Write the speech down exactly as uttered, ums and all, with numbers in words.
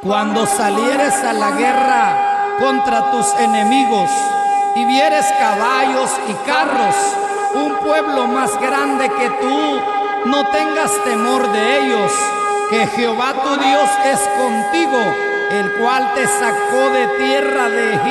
Cuando salieres a la guerra contra tus enemigos y vieres caballos y carros, un pueblo más grande que tú, no tengas temor de ellos, que Jehová tu Dios es contigo, el cual te sacó de tierra de Egipto.